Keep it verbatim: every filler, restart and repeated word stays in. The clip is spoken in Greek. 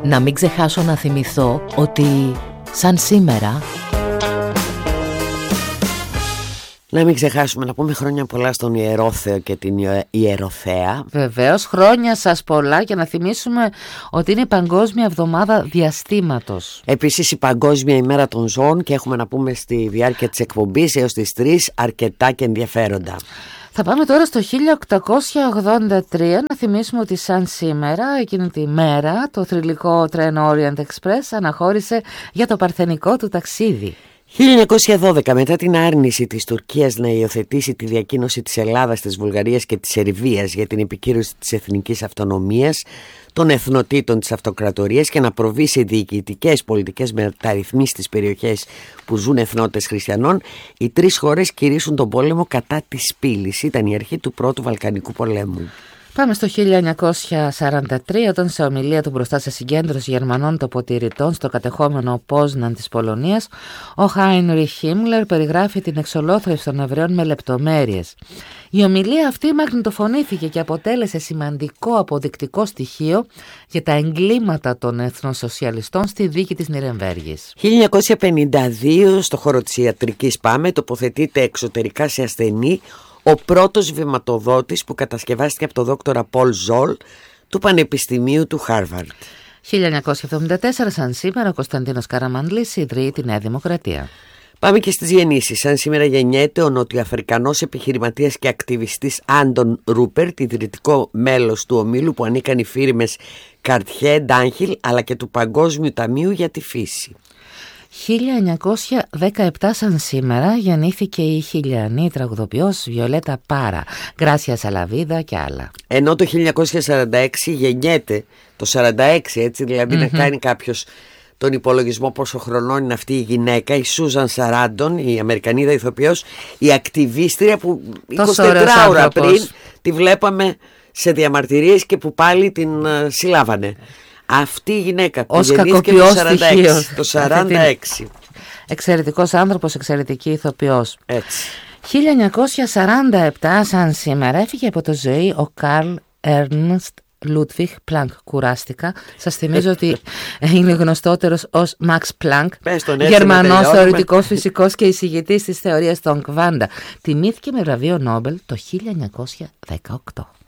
Να μην ξεχάσω να θυμηθώ ότι σαν σήμερα. Να μην ξεχάσουμε να πούμε χρόνια πολλά στον Ιερόθεο και την Ιεροθέα. Βεβαίως, χρόνια σας πολλά, και να θυμίσουμε ότι είναι η Παγκόσμια Εβδομάδα Διαστήματος. Επίσης η Παγκόσμια ημέρα των ζώων, και έχουμε να πούμε στη διάρκεια της εκπομπής έως τις τρεις αρκετά και ενδιαφέροντα. Θα πάμε τώρα στο χίλια οκτακόσια ογδόντα τρία να θυμίσουμε ότι σαν σήμερα, εκείνη τη μέρα, το θρυλικό τρένο Orient Express αναχώρησε για το παρθενικό του ταξίδι. χίλια εννιακόσια δώδεκα, μετά την άρνηση της Τουρκίας να υιοθετήσει τη διακοίνωση της Ελλάδας, της Βουλγαρίας και της Σερβίας για την επικύρωση της εθνικής αυτονομίας, των εθνοτήτων της αυτοκρατορίας και να προβεί σε διοικητικές πολιτικές μεταρρυθμίσεις στις περιοχές που ζουν εθνότητες χριστιανών, οι τρεις χώρες κηρύσσουν τον πόλεμο κατά της πύλης. Ήταν η αρχή του Πρώτου Βαλκανικού πολέμου. Πάμε στο χίλια εννιακόσια σαράντα τρία, όταν σε ομιλία του μπροστά σε συγκέντρωση Γερμανών τοποτηρητών στο κατεχόμενο Πόζναν της Πολωνίας, ο Χάινριχ Χίμλερ περιγράφει την εξολόθρευση των Εβραίων με λεπτομέρειες. Η ομιλία αυτή μαγνητοφωνήθηκε και αποτέλεσε σημαντικό αποδεικτικό στοιχείο για τα εγκλήματα των εθνοσοσιαλιστών στη δίκη της Νιρεμβέργης. χίλια εννιακόσια πενήντα δύο, στο χώρο της ιατρικής πάμε, τοποθετείται εξωτερικά σε ασθενή ο πρώτος βηματοδότης που κατασκευάστηκε από τον δόκτορα Πολ Ζολ του Πανεπιστημίου του Χάρβαρντ. χίλια εννιακόσια εβδομήντα τέσσερα, σαν σήμερα, ο Κωνσταντίνος Καραμανλής ιδρύει τη Νέα Δημοκρατία. Πάμε και στις γεννήσεις. Σαν σήμερα γεννιέται ο νοτιοαφρικανός επιχειρηματίας και ακτιβιστής Άντον Ρούπερτ, ιδρυτικό μέλος του ομίλου που ανήκαν οι φίρμες Καρτιέ, Ντάνχιλ αλλά και του Παγκόσμιου Ταμείου για τη Φύση. χίλια εννιακόσια δεκαεπτά, σαν σήμερα, γεννήθηκε η χιλιανή τραγουδοποιός Βιολέτα Πάρα, Γκράσια Σαλαβίδα και άλλα. Ενώ το χίλια εννιακόσια σαράντα έξι γεννιέται, το σαράντα έξι έτσι, δηλαδή mm-hmm. να κάνει κάποιος τον υπολογισμό πόσο χρονών είναι αυτή η γυναίκα, η Σούζαν Σαράντον, η Αμερικανίδα ηθοποιός, η ακτιβίστρια που είκοσι τέσσερις ώρα πριν τη βλέπαμε σε διαμαρτυρίες και που πάλι την uh, συλλάβανε. Αυτή η γυναίκα που γεννήθηκε το σαράντα έξι, το σαράντα έξι. Εξαιρετικός άνθρωπος, εξαιρετική ηθοποιός. Έτσι. χίλια εννιακόσια σαράντα επτά, σαν σήμερα, έφυγε από το ζωή ο Καρλ Έρνστ Λούτβιχ Πλάνκ. Κουράστηκα. Σας θυμίζω ότι είναι γνωστότερος ως Μαξ Πλάνκ, Γερμανός θεωρητικός φυσικός και εισηγητής της θεωρίας των Κβάντα. Τιμήθηκε με βραβείο Νόμπελ το χίλια εννιακόσια δεκαοκτώ.